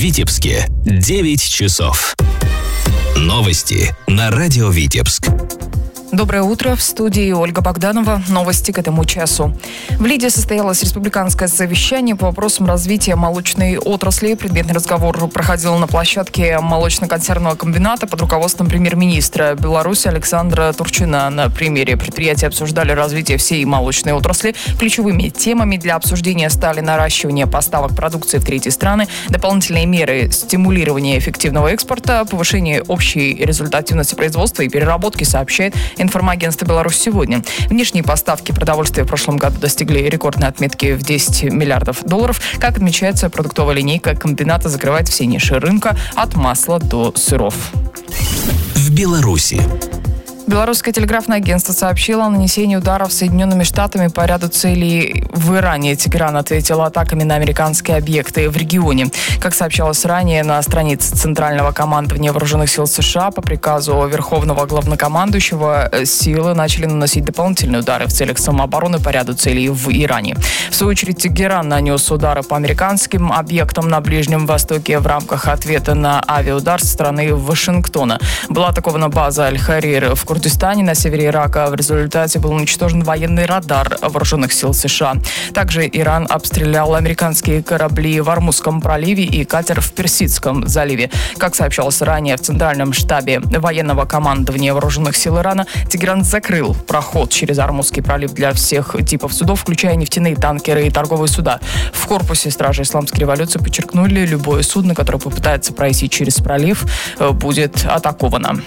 Витебске 9 часов. Новости на радио Витебск. Доброе утро. В студии Ольга Богданова. Новости к этому часу. В Лиде состоялось республиканское совещание по вопросам развития молочной отрасли. Предметный разговор проходил на площадке молочно-консервного комбината под руководством премьер-министра Беларуси Александра Турчина. На примере предприятия обсуждали развитие всей молочной отрасли. Ключевыми темами для обсуждения стали наращивание поставок продукции в третьи страны, дополнительные меры стимулирования эффективного экспорта, повышение общей результативности производства и переработки, сообщает информагентство «Беларусь сегодня». Внешние поставки продовольствия в прошлом году достигли рекордной отметки в $10 миллиардов. Как отмечается, продуктовая линейка комбината закрывает все ниши рынка от масла до сыров. В Беларуси. Белорусское телеграфное агентство сообщило о нанесении ударов Соединенными Штатами по ряду целей в Иране. Тегеран ответил атаками на американские объекты в регионе. Как сообщалось ранее, на странице Центрального командования Вооруженных сил США по приказу Верховного главнокомандующего силы начали наносить дополнительные удары в целях самообороны по ряду целей в Иране. В свою очередь, Тегеран нанес удары по американским объектам на Ближнем Востоке в рамках ответа на авиаудар со стороны Вашингтона. Была атакована база Аль-Харир в Курдистане на севере Ирака. В результате был уничтожен военный радар Вооруженных сил США. Также Иран обстрелял американские корабли в Ормузском проливе и катер в Персидском заливе. Как сообщалось ранее, в Центральном штабе военного командования Вооруженных сил Ирана, Тегеран закрыл проход через Ормузский пролив для всех типов судов, включая нефтяные танкеры и торговые суда. В корпусе Стражи Исламской революции подчеркнули, любое судно, которое попытается пройти через пролив, будет атаковано.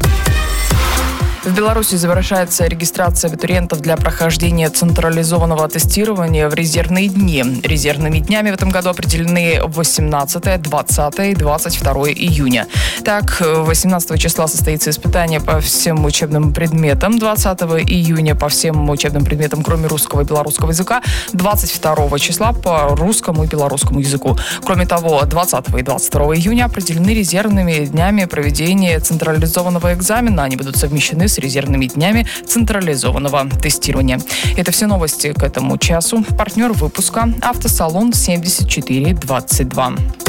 В Беларуси завершается регистрация абитуриентов для прохождения централизованного тестирования в резервные дни. Резервными днями в этом году определены 18, 20 и 22 июня. Так, 18 числа состоится испытание по всем учебным предметам, 20 июня по всем учебным предметам, кроме русского и белорусского языка, 22 числа по русскому и белорусскому языку. Кроме того, 20 и 22 июня определены резервными днями проведения централизованного экзамена. Они будут совмещены с резервными днями централизованного тестирования. Это все новости к этому часу. Партнер выпуска — автосалон 7422.